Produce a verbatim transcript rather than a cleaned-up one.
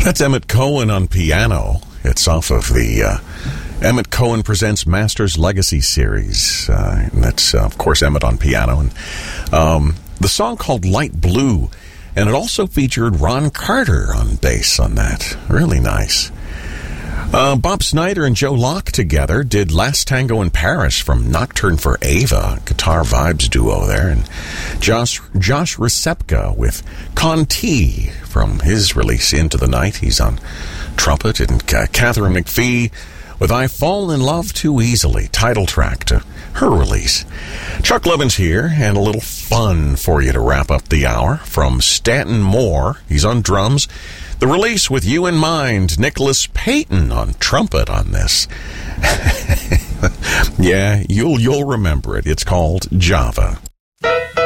That's Emmett Cohen on piano. It's off of the uh, Emmett Cohen Presents Masters Legacy series. Uh, and that's, uh, of course, Emmett on piano. And um, the song called Light Blue. And it also featured Ron Carter on bass on that. Really nice. Uh, Bob Snyder and Joe Locke together did Last Tango in Paris from Nocturne for Ava, guitar vibes duo there. And Josh, Josh Recepka with Conti from his release Into the Night. He's on trumpet. And uh, Catherine McPhee with I Fall in Love Too Easily, title track to her release. Chuck Levins here, and a little fun for you to wrap up the hour from Stanton Moore. He's on drums. The release with You in Mind, Nicholas Payton on trumpet on this. Yeah, you'll you'll remember it. It's called Java.